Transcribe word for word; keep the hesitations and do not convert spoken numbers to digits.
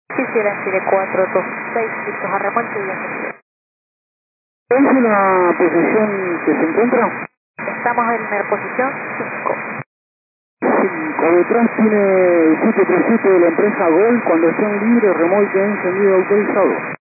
Quisiera Chile cuatro dos seis, listos a remolque y bienvenido. ¿Cuál es la posición que se encuentra? Estamos en la posición cinco. cinco. Detrás tiene el siete tres siete de la empresa Gol. Cuando estén libres, remolque encendido autorizado.